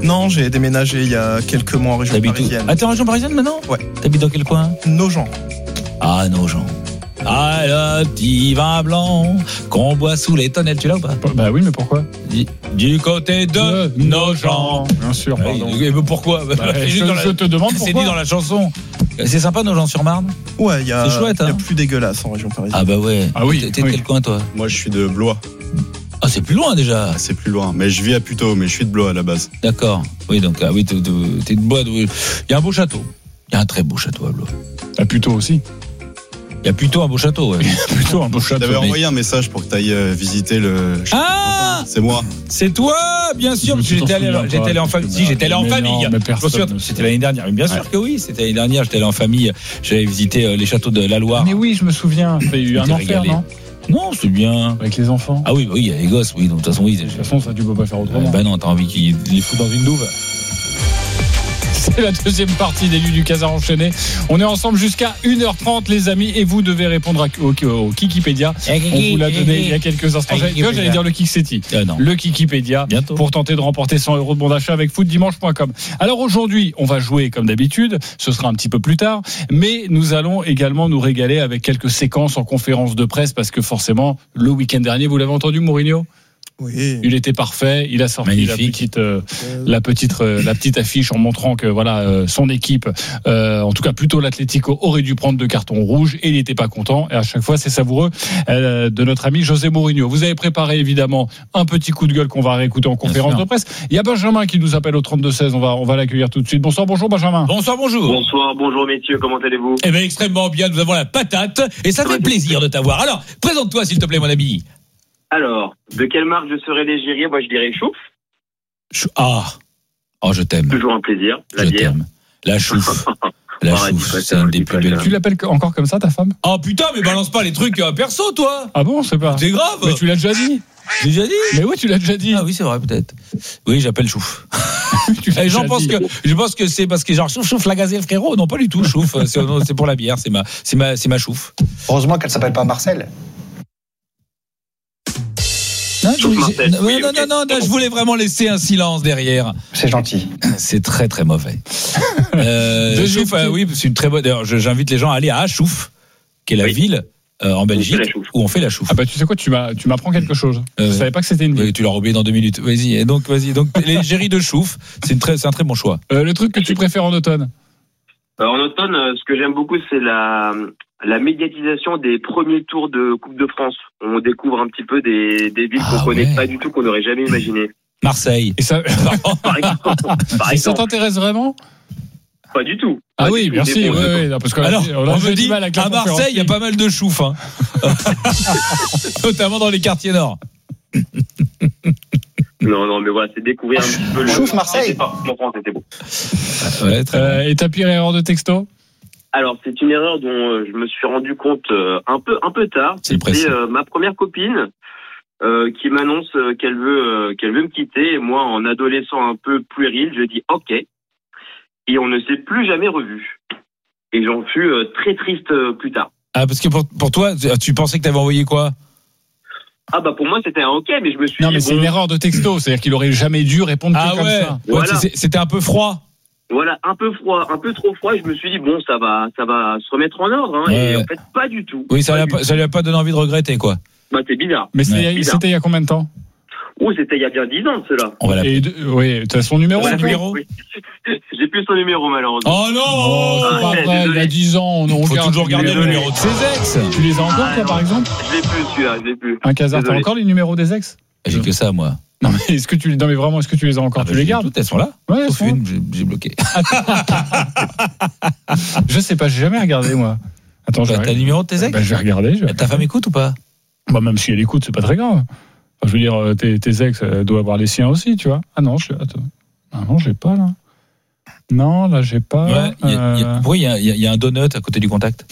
Non, j'ai déménagé il y a quelques mois en région parisienne. Ah, t'es en région parisienne maintenant ? Ouais. T'habites dans quel coin ? Nogent. Ah, Nogent. Ah, le petit vin blanc qu'on boit sous les tonnelles, tu l'as ou pas ? Bah oui, mais pourquoi ? Du côté de Nogent. Bien sûr, pardon. Mais pourquoi ? Je te demande pourquoi. C'est dit dans la chanson. C'est sympa, Nogent-sur-Marne ? Ouais, c'est chouette, il y a plus dégueulasse en région parisienne. Ah bah ouais. Ah oui. T'es de quel coin, toi ? Moi, je suis de Blois. Ah, c'est plus loin déjà. Ah, c'est plus loin. Mais je vis à Puteaux, mais je suis de Blois à la base. D'accord. Oui, donc oui, t'es de Blois. Il y a un beau château. Il y a un très beau château à Blois. Ah, plutôt aussi. Il y a plutôt un beau château, ouais. Plutôt un beau château. T'avais envoyé un message pour que t'ailles visiter le château. Ah, c'est moi. C'est toi, bien sûr, parce que j'étais allé en famille. Si, j'étais allé en famille. C'était l'année dernière. Mais bien sûr que oui, c'était l'année dernière. J'étais allé en famille. J'avais visité les châteaux de la Loire. Mais oui, je me souviens. T'as eu un enfer, non ? Non, c'est bien. Avec les enfants. Ah oui, il y a les gosses, oui. Donc, de toute façon, oui. De toute façon, ça, tu peux pas faire autrement. Bah non, t'as envie qu'ils les foutent dans une douve. C'est la deuxième partie des Nuits du Casar enchaîné. On est ensemble jusqu'à 1h30, les amis, et vous devez répondre au Kikipédia. On vous l'a donné il y a quelques instants. J'allais dire le Kiksetti. Le Kikipédia. Bientôt. Pour tenter de remporter 100 € de bon d'achat avec footdimanche.com. Alors aujourd'hui, on va jouer comme d'habitude. Ce sera un petit peu plus tard. Mais nous allons également nous régaler avec quelques séquences en conférence de presse parce que forcément, le week-end dernier, vous l'avez entendu, Mourinho ? Oui. Il était parfait. Il a sorti la petite affiche en montrant que voilà son équipe, en tout cas plutôt l'Atlético, aurait dû prendre 2 cartons rouges et il n'était pas content. Et à chaque fois, c'est savoureux de notre ami José Mourinho. Vous avez préparé évidemment un petit coup de gueule qu'on va réécouter en conférence de presse. Il y a Benjamin qui nous appelle au 32-16. On va l'accueillir tout de suite. Bonsoir, Benjamin. Bonjour messieurs. Comment allez-vous ? Eh bien, extrêmement bien. Nous avons la patate et ça fait plaisir de t'avoir. Alors, présente-toi s'il te plaît, mon ami. Alors, de quelle marque je serais l'égérie ? Moi, je dirais Chouf. Je t'aime. Toujours un plaisir. La bière. T'aime. La Chouf. La Chouf, c'est un des plus belles. Tu l'appelles encore comme ça, ta femme ? Oh putain, mais balance pas les trucs perso, toi. Ah bon, c'est pas. C'est grave. Mais tu l'as déjà dit. J'ai déjà dit ? Mais oui, tu l'as déjà dit. Ah oui, c'est vrai, peut-être. Oui, j'appelle Chouf. Les gens pensent que c'est parce que genre Chouf la gazelle, frérot. Non, pas du tout, Chouf. C'est pour la bière, c'est ma Chouf. Heureusement qu'elle s'appelle pas Marcel. Non, je voulais vraiment laisser un silence derrière. C'est gentil. C'est très très mauvais. Chouf, oui, c'est une très bonne. D'ailleurs, j'invite les gens à aller à Chouf, qui est la ville en Belgique où on fait la chouf. Ah bah tu sais quoi, tu m'apprends quelque chose. Je savais pas que c'était une ville. Oui, tu l'as oublié dans 2 minutes. Vas-y. Donc l'égérie de Chouf, c'est un très bon choix. Le truc que tu préfères en automne ? En automne, ce que j'aime beaucoup, c'est la médiatisation des premiers tours de Coupe de France. On découvre un petit peu des villes qu'on connaît pas du tout, qu'on n'aurait jamais imaginé. Marseille. Et ça, par exemple. Et ça t'intéresse vraiment ? Pas du tout. Ah oui, merci. Oui, parce que alors, on me dit, à Marseille, il y a pas mal de chouf, hein. Notamment dans les quartiers nord. Non, mais voilà, c'est découvrir un petit peu le Chouf Marseille. C'était beau. Et ta pire erreur de texto ? Alors, c'est une erreur dont je me suis rendu compte un peu tard. C'était ma première copine qui m'annonce qu'elle veut me quitter. Et moi, en adolescent un peu puéril, je dis OK. Et on ne s'est plus jamais revus. Et j'en fus très triste plus tard. Ah, parce que pour toi, tu pensais que t'avais envoyé quoi ? Ah bah pour moi c'était un OK, mais je me suis dit... Non mais c'est une erreur de texto, c'est-à-dire qu'il aurait jamais dû répondre comme ça. Voilà. C'était un peu froid. Voilà, un peu froid, un peu trop froid, et je me suis dit bon ça va se remettre en ordre, hein, et en fait pas du tout. Oui, ça lui a pas donné envie de regretter quoi. Bah c'est bizarre. Mais c'était il y a combien de temps ? C'était il y a bien 10 ans de cela. Oui, tu as son numéro oui. J'ai plus son numéro malheureusement. Oh non, c'est pas vrai, il y a 10 ans, on faut toujours garder le numéro de ses ex. Tu les as encore toi par exemple ? Je l'ai plus celui-là, je l'ai plus. Un Casar, t'as encore les numéros des ex ? J'ai que ça moi. Non mais est-ce que tu les as encore ? Tu les gardes ? Toutes elles sont là. Ouais, sauf une, j'ai bloqué. Je sais pas, j'ai jamais regardé moi. Attends, t'as le numéro de tes ex ? Je vais regarder. Ta femme écoute ou pas ? Bah même si elle écoute, c'est pas très grave. Je veux dire, tes ex doivent avoir les siens aussi, tu vois. Ah non, j'ai pas là. Non, là j'ai pas. Ouais, il y a un donut à côté du contact.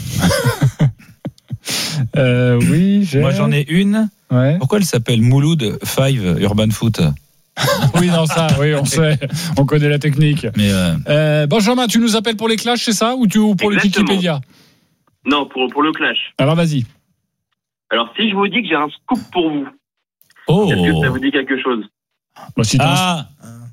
Oui, j'ai. Moi j'en ai une. Ouais. Pourquoi elle s'appelle Mouloud 5 Urban Foot ? Oui, non, ça, oui, on sait, on connaît la technique. Mais Benjamin, tu nous appelles pour les clashs, c'est ça, ou pour le Wikipédia ? Non, pour le clash. Alors vas-y. Alors si je vous dis que j'ai un scoop pour vous, est-ce que ça vous dit quelque chose ? Bah, si